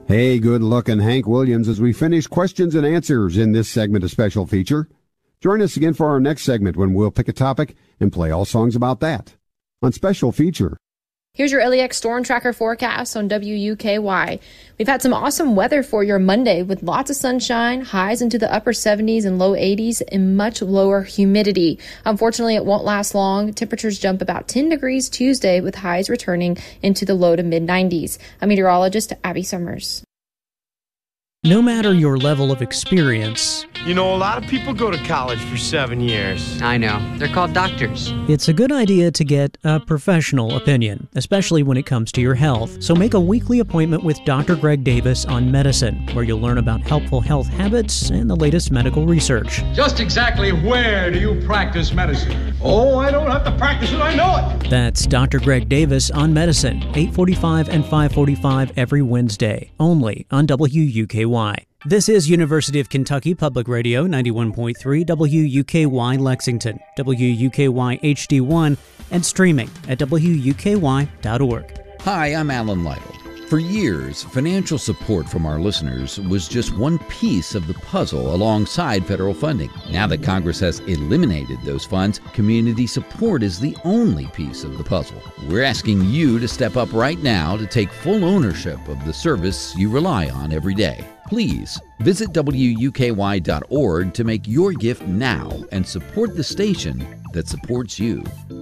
Hey, good-looking Hank Williams as we finish questions and answers in this segment of Special Feature. Join us again for our next segment when we'll pick a topic and play all songs about that on Special Feature. Here's your LEX Storm Tracker forecast on WUKY. We've had some awesome weather for your Monday with lots of sunshine, highs into the upper 70s and low 80s, and much lower humidity. Unfortunately, it won't last long. Temperatures jump about 10 degrees Tuesday with highs returning into the low to mid 90s. I'm meteorologist Abby Summers. No matter your level of experience, you know, a lot of people go to college for 7 years. I know. They're called doctors. It's a good idea to get a professional opinion, especially when it comes to your health. So make a weekly appointment with Dr. Greg Davis on Medicine, where you'll learn about helpful health habits and the latest medical research. Just exactly where do you practice medicine? Oh, I don't have to practice it, I know it. That's Dr. Greg Davis on Medicine, 8:45 and 5:45 every Wednesday, only on WUKY. This is University of Kentucky Public Radio, 91.3 WUKY Lexington, WUKY HD1, and streaming at WUKY.org. Hi, I'm Alan Lytle. For years, financial support from our listeners was just one piece of the puzzle alongside federal funding. Now that Congress has eliminated those funds, community support is the only piece of the puzzle. We're asking you to step up right now to take full ownership of the service you rely on every day. Please visit WUKY.org to make your gift now and support the station that supports you.